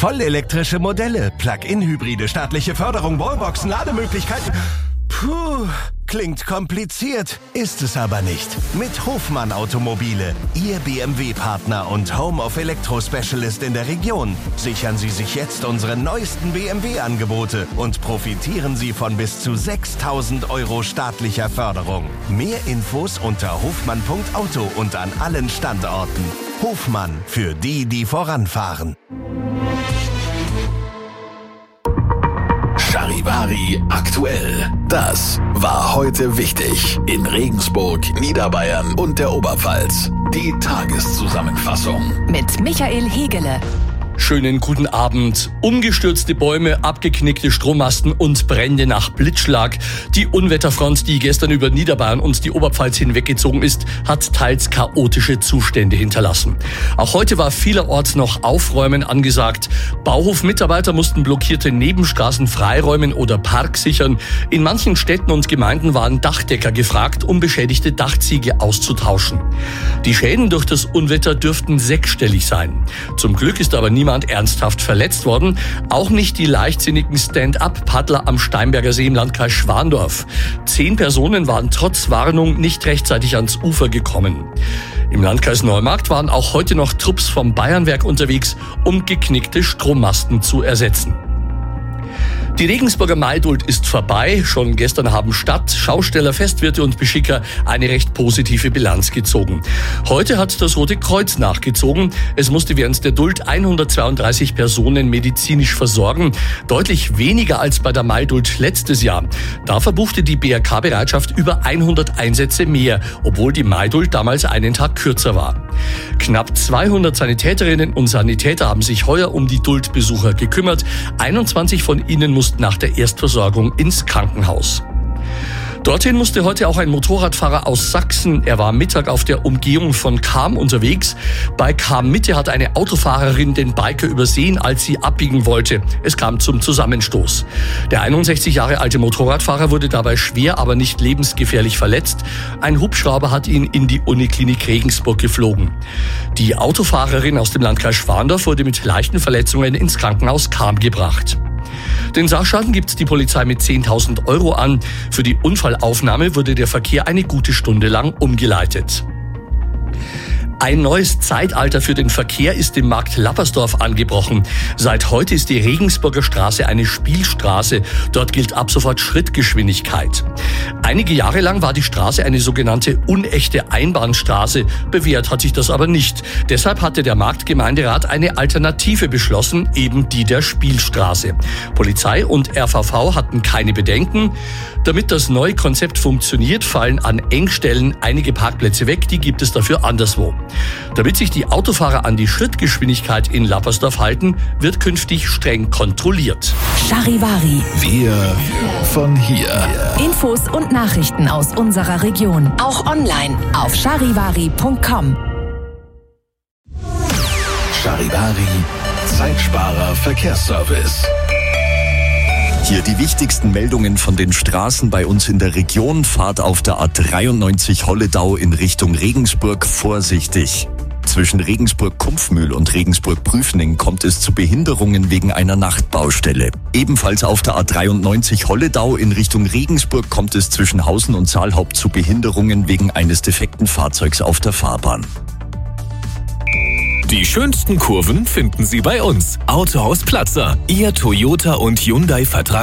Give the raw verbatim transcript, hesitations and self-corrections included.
Vollelektrische Modelle, Plug-in-Hybride, staatliche Förderung, Wallboxen, Lademöglichkeiten. Puh, klingt kompliziert, ist es aber nicht. Mit Hofmann Automobile, Ihr B M W-Partner und Home of Electro Specialist in der Region. Sichern Sie sich jetzt unsere neuesten B M W-Angebote und profitieren Sie von bis zu sechstausend Euro staatlicher Förderung. Mehr Infos unter hofmann punkt auto und an allen Standorten. Hofmann, für die, die voranfahren. Charivari aktuell. Das war heute wichtig in Regensburg, Niederbayern und der Oberpfalz. Die Tageszusammenfassung mit Michael Hegele. Schönen guten Abend. Umgestürzte Bäume, abgeknickte Strommasten und Brände nach Blitzschlag. Die Unwetterfront, die gestern über Niederbayern und die Oberpfalz hinweggezogen ist, hat teils chaotische Zustände hinterlassen. Auch heute war vielerorts noch Aufräumen angesagt. Bauhofmitarbeiter mussten blockierte Nebenstraßen freiräumen oder Park sichern. In manchen Städten und Gemeinden waren Dachdecker gefragt, um beschädigte Dachziegel auszutauschen. Die Schäden durch das Unwetter dürften sechsstellig sein. Zum Glück ist aber niemand ernsthaft verletzt worden. Auch nicht die leichtsinnigen Stand-up-Paddler am Steinberger See im Landkreis Schwandorf. Zehn Personen waren trotz Warnung nicht rechtzeitig ans Ufer gekommen. Im Landkreis Neumarkt waren auch heute noch Trupps vom Bayernwerk unterwegs, um geknickte Strommasten zu ersetzen. Die Regensburger Maidult ist vorbei. Schon gestern haben Stadt, Schausteller, Festwirte und Beschicker eine recht positive Bilanz gezogen. Heute hat das Rote Kreuz nachgezogen. Es musste während der Duld hundertzweiunddreißig Personen medizinisch versorgen. Deutlich weniger als bei der Maidult letztes Jahr. Da verbuchte die B R K-Bereitschaft über hundert Einsätze mehr, obwohl die Maidult damals einen Tag kürzer war. Knapp zweihundert Sanitäterinnen und Sanitäter haben sich heuer um die Duldbesucher gekümmert. einundzwanzig von ihnen mussten nach der Erstversorgung ins Krankenhaus. Dorthin musste heute auch ein Motorradfahrer aus Sachsen. Er war Mittag auf der Umgehung von Cham unterwegs. Bei Cham-Mitte hat eine Autofahrerin den Biker übersehen, als sie abbiegen wollte. Es kam zum Zusammenstoß. Der einundsechzig Jahre alte Motorradfahrer wurde dabei schwer, aber nicht lebensgefährlich verletzt. Ein Hubschrauber hat ihn in die Uniklinik Regensburg geflogen. Die Autofahrerin aus dem Landkreis Schwandorf wurde mit leichten Verletzungen ins Krankenhaus Cham gebracht. Den Sachschaden gibt die Polizei mit zehntausend Euro an. Für die Unfallaufnahme wurde der Verkehr eine gute Stunde lang umgeleitet. Ein neues Zeitalter für den Verkehr ist im Markt Lappersdorf angebrochen. Seit heute ist die Regensburger Straße eine Spielstraße. Dort gilt ab sofort Schrittgeschwindigkeit. Einige Jahre lang war die Straße eine sogenannte unechte Einbahnstraße. Bewährt hat sich das aber nicht. Deshalb hatte der Marktgemeinderat eine Alternative beschlossen, eben die der Spielstraße. Polizei und R V V hatten keine Bedenken. Damit das neue Konzept funktioniert, fallen an Engstellen einige Parkplätze weg, die gibt es dafür anderswo. Damit sich die Autofahrer an die Schrittgeschwindigkeit in Lappersdorf halten, wird künftig streng kontrolliert. Charivari. Wir von hier. Infos und Nachrichten aus unserer Region. Auch online auf charivari punkt com. Charivari, Zeitsparer Verkehrsservice. Hier die wichtigsten Meldungen von den Straßen bei uns in der Region. Fahrt auf der A dreiundneunzig Holledau in Richtung Regensburg vorsichtig. Zwischen Regensburg-Kumpfmühl und Regensburg-Prüfning kommt es zu Behinderungen wegen einer Nachtbaustelle. Ebenfalls auf der A dreiundneunzig Holledau in Richtung Regensburg kommt es zwischen Hausen und Saalhaupt zu Behinderungen wegen eines defekten Fahrzeugs auf der Fahrbahn. Die schönsten Kurven finden Sie bei uns. Autohaus Platzer, Ihr Toyota und Hyundai Vertrag.